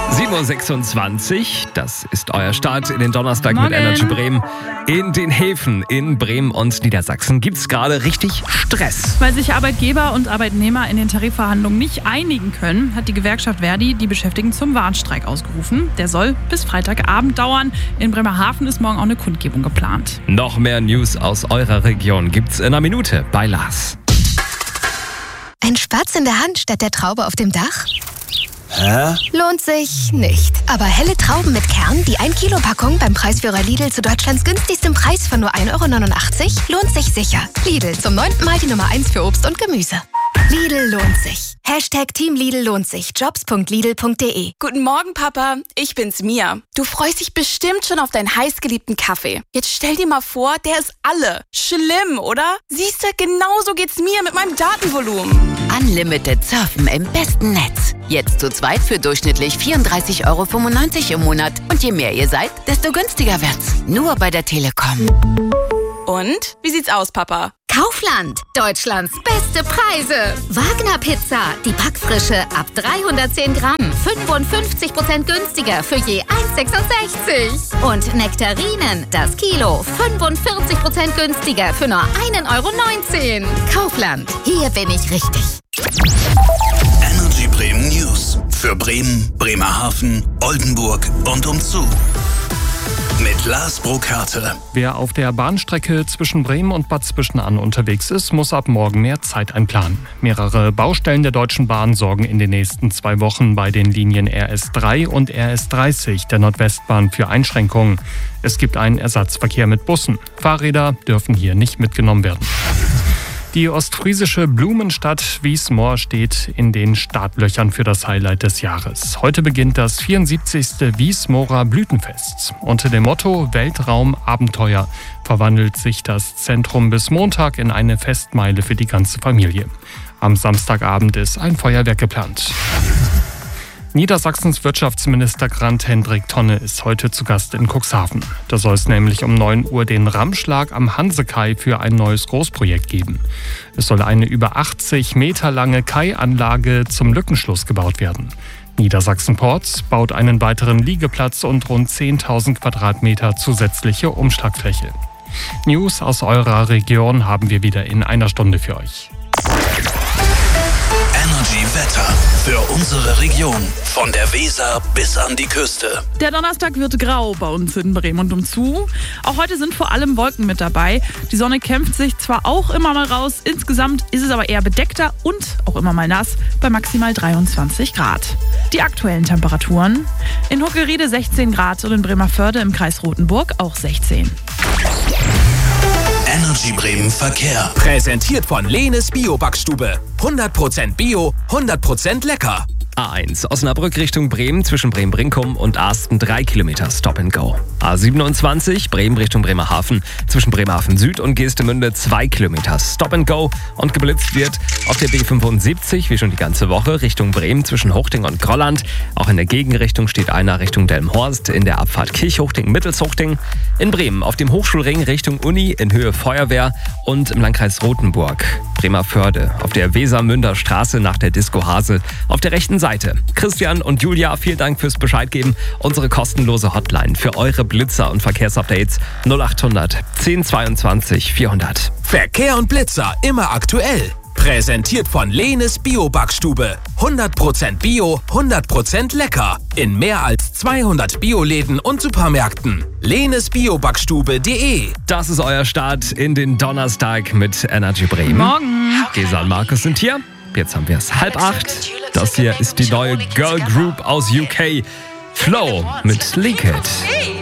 7.26 Uhr, das ist euer Start in den Donnerstag Morgen. mit Energy Bremen. In den Häfen in Bremen und Niedersachsen gibt es gerade richtig Stress. Weil sich Arbeitgeber und Arbeitnehmer in den Tarifverhandlungen nicht einigen können, hat die Gewerkschaft Verdi die Beschäftigten zum Warnstreik ausgerufen. Der soll bis Freitagabend dauern. In Bremerhaven ist morgen auch eine Kundgebung geplant. Noch mehr News aus eurer Region gibt's in einer Minute bei Lars. Ein Spatz in der Hand statt der Traube auf dem Dach? Hä? Lohnt sich nicht. Aber helle Trauben mit Kern, die 1-Kilo-Packung beim Preisführer Lidl zu Deutschlands günstigstem Preis von nur 1,89 € lohnt sich sicher. Lidl, zum 9. Mal die Nummer 1 für Obst und Gemüse. Lidl lohnt sich. Team Lidl lohnt sich. Jobs.lidl.de. Guten Morgen, Papa. Ich bin's, Mia. Du freust dich bestimmt schon auf deinen heißgeliebten Kaffee. Jetzt stell dir mal vor, der ist alle. Schlimm, oder? Siehst du, genauso geht's mir mit meinem Datenvolumen. Unlimited Surfen im besten Netz. Jetzt zu zweit für durchschnittlich 34,95 € im Monat. Und je mehr ihr seid, desto günstiger wird's. Nur bei der Telekom. Und? Wie sieht's aus, Papa? Kaufland, Deutschlands beste Preise. Wagner Pizza, die Packfrische ab 310 Gramm, 55% günstiger für je 1,66 €. Und Nektarinen, das Kilo, 45% günstiger für nur 1,19 €. Kaufland, hier bin ich richtig. Energy Bremen News. Für Bremen, Bremerhaven, Oldenburg und umzu. Mit Lars Brokarte. Wer auf der Bahnstrecke zwischen Bremen und Bad Zwischenahn unterwegs ist, muss ab morgen mehr Zeit einplanen. Mehrere Baustellen der Deutschen Bahn sorgen in den nächsten 2 Wochen bei den Linien RS3 und RS30 der Nordwestbahn für Einschränkungen. Es gibt einen Ersatzverkehr mit Bussen. Fahrräder dürfen hier nicht mitgenommen werden. Die ostfriesische Blumenstadt Wismar steht in den Startlöchern für das Highlight des Jahres. Heute beginnt das 74. Wismarer Blütenfest. Unter dem Motto Weltraumabenteuer verwandelt sich das Zentrum bis Montag in eine Festmeile für die ganze Familie. Am Samstagabend ist ein Feuerwerk geplant. Niedersachsens Wirtschaftsminister Grant-Hendrik Tonne ist heute zu Gast in Cuxhaven. Da soll es nämlich um 9 Uhr den Rammschlag am Hansekai für ein neues Großprojekt geben. Es soll eine über 80 Meter lange Kai-Anlage zum Lückenschluss gebaut werden. Niedersachsen Ports baut einen weiteren Liegeplatz und rund 10.000 Quadratmeter zusätzliche Umschlagfläche. News aus eurer Region haben wir wieder in einer Stunde für euch. Energy Wetter für unsere Region. Von der Weser bis an die Küste. Der Donnerstag wird grau bei uns in Bremen und umzu. Auch heute sind vor allem Wolken mit dabei. Die Sonne kämpft sich zwar auch immer mal raus, insgesamt ist es aber eher bedeckter und auch immer mal nass bei maximal 23 Grad. Die aktuellen Temperaturen: in Huckelriede 16 Grad und in Bremerförde im Kreis Rothenburg auch 16. Energy Bremen Verkehr. Präsentiert von Lehnes Bio-Backstube. 100% Bio, 100% lecker. A1 Osnabrück Richtung Bremen zwischen Bremen-Brinkum und Arsten 3 Kilometer Stop and Go. A27 Bremen Richtung Bremerhaven zwischen Bremerhaven Süd und Geestemünde 2 Kilometer Stop and Go und geblitzt wird auf der B75 wie schon die ganze Woche Richtung Bremen zwischen Huchting und Grolland. Auch in der Gegenrichtung steht einer Richtung Delmenhorst in der Abfahrt Kirchhuchting-Mittelshuchting. In Bremen auf dem Hochschulring Richtung Uni in Höhe Feuerwehr und im Landkreis Rothenburg. Bremerförde auf der Wesermünder Straße nach der Disco Hase auf der rechten Seite. Christian und Julia, vielen Dank fürs Bescheid geben. Unsere kostenlose Hotline für eure Blitzer und Verkehrsupdates 0800 1022 400. Verkehr und Blitzer immer aktuell. Präsentiert von Lehnes Bio-Backstube. 100% Bio, 100% lecker. In mehr als 200 Bioläden und Supermärkten. Lehnesbiobackstube.de. Das ist euer Start in den Donnerstag mit Energy Bremen. Morgen. Gesa und Markus sind hier. Jetzt haben wir es 7:30. Das hier ist die neue Girl Group aus UK. Flow mit Leak It.